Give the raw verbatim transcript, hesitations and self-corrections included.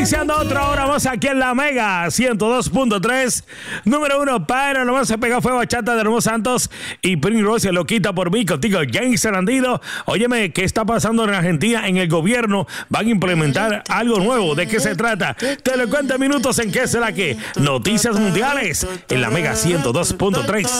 Iniciando otra hora más aquí en la Mega ciento dos punto tres. Número uno para lo más se pegó fue bachata de Romeo Santos y Prince Royce, lo quita por mí, contigo James Sarandido. Óyeme, ¿qué está pasando en Argentina? En el gobierno van a implementar algo nuevo. ¿De qué se trata? Te lo cuento en minutos en qué será que Noticias Mundiales en la Mega ciento dos punto tres.